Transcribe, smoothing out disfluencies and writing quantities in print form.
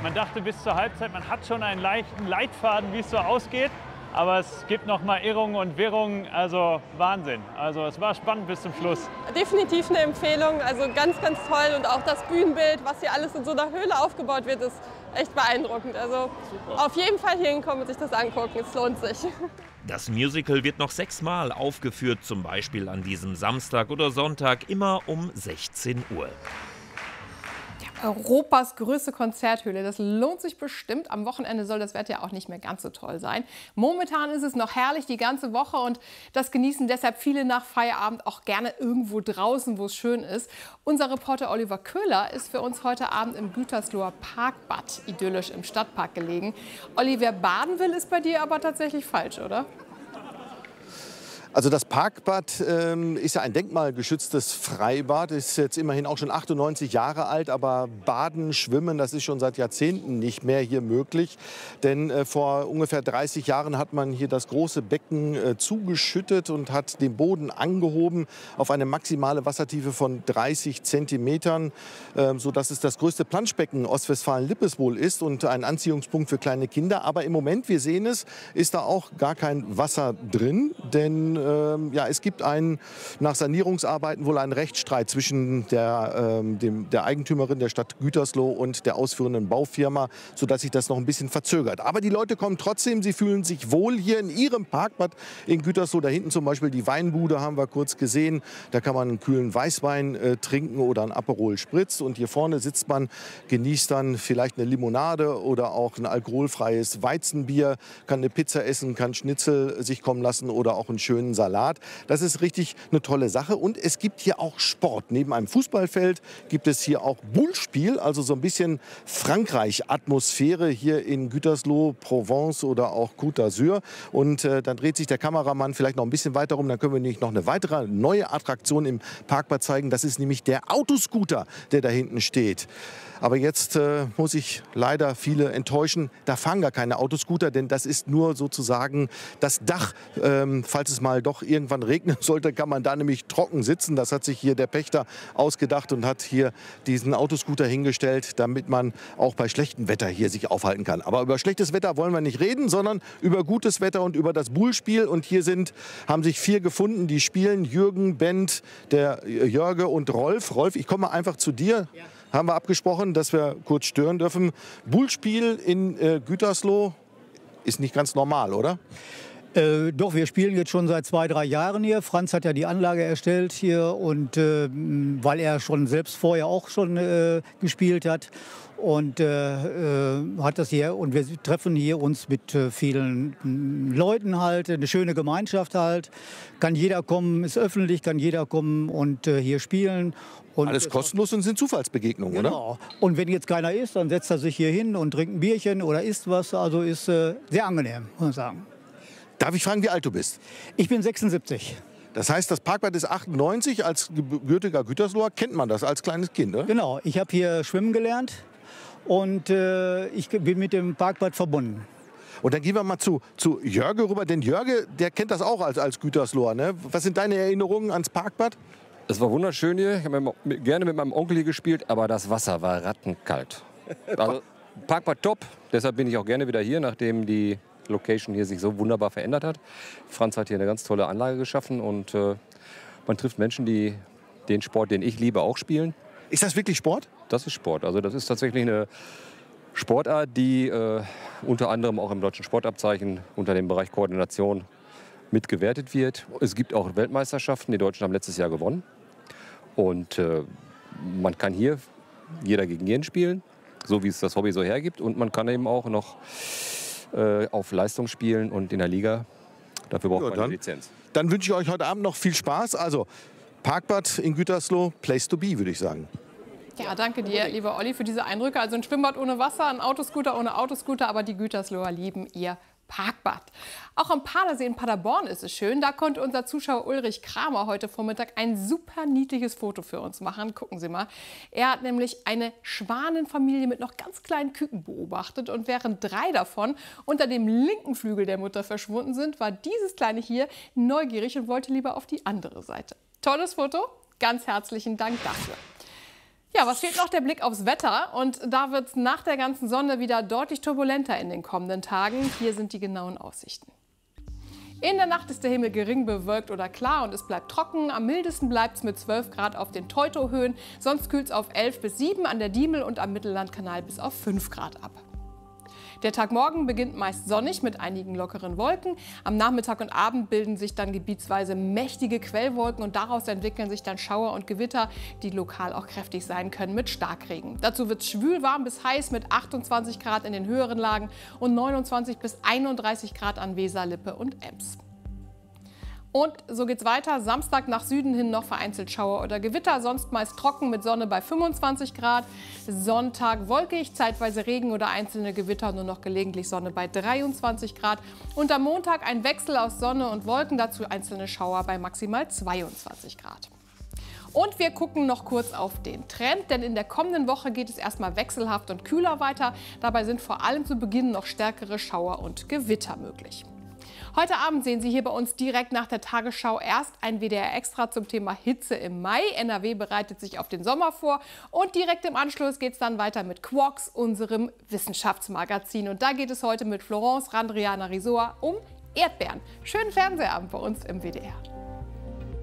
Man dachte bis zur Halbzeit, man hat schon einen leichten Leitfaden, wie es so ausgeht. Aber es gibt noch mal Irrungen und Wirrungen, also Wahnsinn. Also es war spannend bis zum Schluss. Definitiv eine Empfehlung, also ganz, ganz toll. Und auch das Bühnenbild, was hier alles in so einer Höhle aufgebaut wird, ist echt beeindruckend. Also super. Auf jeden Fall hier hinkommen und sich das angucken, es lohnt sich. Das Musical wird noch 6-mal aufgeführt, zum Beispiel an diesem Samstag oder Sonntag, immer um 16 Uhr. Europas größte Konzerthöhle. Das lohnt sich bestimmt. Am Wochenende soll das Wetter ja auch nicht mehr ganz so toll sein. Momentan ist es noch herrlich die ganze Woche und das genießen deshalb viele nach Feierabend auch gerne irgendwo draußen, wo es schön ist. Unser Reporter Oliver Köhler ist für uns heute Abend im Gütersloher Parkbad idyllisch im Stadtpark gelegen. Olli, wer baden will, ist bei dir aber tatsächlich falsch, oder? Also das Parkbad ist ja ein denkmalgeschütztes Freibad, ist jetzt immerhin auch schon 98 Jahre alt, aber Baden, Schwimmen, das ist schon seit Jahrzehnten nicht mehr hier möglich. Denn vor ungefähr 30 Jahren hat man hier das große Becken zugeschüttet und hat den Boden angehoben auf eine maximale Wassertiefe von 30 Zentimetern, sodass es das größte Planschbecken Ostwestfalen-Lippes wohl ist und ein Anziehungspunkt für kleine Kinder. Aber im Moment, wir sehen es, ist da auch gar kein Wasser drin, denn ja, es gibt nach Sanierungsarbeiten wohl einen Rechtsstreit zwischen der Eigentümerin der Stadt Gütersloh und der ausführenden Baufirma, sodass sich das noch ein bisschen verzögert. Aber die Leute kommen trotzdem, sie fühlen sich wohl hier in ihrem Parkbad in Gütersloh. Da hinten zum Beispiel die Weinbude haben wir kurz gesehen. Da kann man einen kühlen Weißwein trinken oder einen Aperol Spritz. Und hier vorne sitzt man, genießt dann vielleicht eine Limonade oder auch ein alkoholfreies Weizenbier, kann eine Pizza essen, kann Schnitzel sich kommen lassen oder auch einen schönen Salat. Das ist richtig eine tolle Sache. Und es gibt hier auch Sport. Neben einem Fußballfeld gibt es hier auch Bullspiel, also so ein bisschen Frankreich-Atmosphäre hier in Gütersloh, Provence oder auch Côte d'Azur. Und dann dreht sich der Kameramann vielleicht noch ein bisschen weiter rum. Dann können wir nämlich noch eine weitere neue Attraktion im Parkbad zeigen. Das ist nämlich der Autoscooter, der da hinten steht. Aber jetzt muss ich leider viele enttäuschen. Da fahren gar keine Autoscooter, denn das ist nur sozusagen das Dach. Falls es mal doch irgendwann regnen sollte, kann man da nämlich trocken sitzen. Das hat sich hier der Pächter ausgedacht und hat hier diesen Autoscooter hingestellt, damit man auch bei schlechtem Wetter hier sich aufhalten kann. Aber über schlechtes Wetter wollen wir nicht reden, sondern über gutes Wetter und über das Bullspiel. Und hier haben sich 4 gefunden, die spielen. Jürgen, Bent, der Jörge und Rolf. Rolf, ich komme mal einfach zu dir. Ja. Haben wir abgesprochen, dass wir kurz stören dürfen. Bullspiel in Gütersloh ist nicht ganz normal, oder? Doch, wir spielen jetzt schon seit 2, 3 Jahren hier. Franz hat ja die Anlage erstellt hier und weil er schon selbst vorher auch schon gespielt hat und hat das hier und wir treffen hier uns mit vielen Leuten halt, eine schöne Gemeinschaft halt. Kann jeder kommen, ist öffentlich, kann jeder kommen und hier spielen. Und alles kostenlos und sind Zufallsbegegnungen, genau. Oder? Und wenn jetzt keiner ist, dann setzt er sich hier hin und trinkt ein Bierchen oder isst was. Also ist sehr angenehm, muss ich sagen. Darf ich fragen, wie alt du bist? Ich bin 76. Das heißt, das Parkbad ist 98. Als gebürtiger Gütersloher kennt man das als kleines Kind, oder? Genau, ich habe hier schwimmen gelernt und ich bin mit dem Parkbad verbunden. Und dann gehen wir mal zu Jörge rüber, denn Jörge, der kennt das auch als Gütersloher, ne? Was sind deine Erinnerungen ans Parkbad? Es war wunderschön hier. Ich habe gerne mit meinem Onkel hier gespielt, aber das Wasser war rattenkalt. Also, Parkbad top, deshalb bin ich auch gerne wieder hier, nachdem die Location hier sich so wunderbar verändert hat. Franz hat hier eine ganz tolle Anlage geschaffen und man trifft Menschen, die den Sport, den ich liebe, auch spielen. Ist das wirklich Sport? Das ist Sport. Also das ist tatsächlich eine Sportart, die unter anderem auch im deutschen Sportabzeichen unter dem Bereich Koordination mitgewertet wird. Es gibt auch Weltmeisterschaften, die Deutschen haben letztes Jahr gewonnen. Und man kann hier jeder gegen jeden spielen, so wie es das Hobby so hergibt. Und man kann eben auch noch auf Leistung spielen und in der Liga. Dafür braucht man eine Lizenz. Dann wünsche ich euch heute Abend noch viel Spaß. Also Parkbad in Gütersloh, place to be, würde ich sagen. Ja, danke dir, lieber Olli, für diese Eindrücke. Also ein Schwimmbad ohne Wasser, ein Autoscooter ohne Autoscooter, aber die Gütersloher lieben ihr Parkbad. Auch am Padersee in Paderborn ist es schön. Da konnte unser Zuschauer Ulrich Kramer heute Vormittag ein super niedliches Foto für uns machen. Gucken Sie mal. Er hat nämlich eine Schwanenfamilie mit noch ganz kleinen Küken beobachtet. Und während 3 davon unter dem linken Flügel der Mutter verschwunden sind, war dieses kleine hier neugierig und wollte lieber auf die andere Seite. Tolles Foto. Ganz herzlichen Dank dafür. Ja, was fehlt noch? Der Blick aufs Wetter. Und da wird es nach der ganzen Sonne wieder deutlich turbulenter in den kommenden Tagen. Hier sind die genauen Aussichten. In der Nacht ist der Himmel gering bewölkt oder klar und es bleibt trocken. Am mildesten bleibt es mit 12 Grad auf den Teutohöhen. Sonst kühlt es auf 11 bis 7 an der Diemel und am Mittellandkanal bis auf 5 Grad ab. Der Tag morgen beginnt meist sonnig mit einigen lockeren Wolken. Am Nachmittag und Abend bilden sich dann gebietsweise mächtige Quellwolken und daraus entwickeln sich dann Schauer und Gewitter, die lokal auch kräftig sein können mit Starkregen. Dazu wird es schwül warm bis heiß mit 28 Grad in den höheren Lagen und 29 bis 31 Grad an Weser, Lippe und Ems. Und so geht's weiter. Samstag nach Süden hin noch vereinzelt Schauer oder Gewitter, sonst meist trocken mit Sonne bei 25 Grad. Sonntag wolkig, zeitweise Regen oder einzelne Gewitter, nur noch gelegentlich Sonne bei 23 Grad. Und am Montag ein Wechsel aus Sonne und Wolken, dazu einzelne Schauer bei maximal 22 Grad. Und wir gucken noch kurz auf den Trend, denn in der kommenden Woche geht es erstmal wechselhaft und kühler weiter. Dabei sind vor allem zu Beginn noch stärkere Schauer und Gewitter möglich. Heute Abend sehen Sie hier bei uns direkt nach der Tagesschau erst ein WDR-Extra zum Thema Hitze im Mai. NRW bereitet sich auf den Sommer vor und direkt im Anschluss geht es dann weiter mit Quarks, unserem Wissenschaftsmagazin. Und da geht es heute mit Florence Randriana-Risoa um Erdbeeren. Schönen Fernsehabend bei uns im WDR.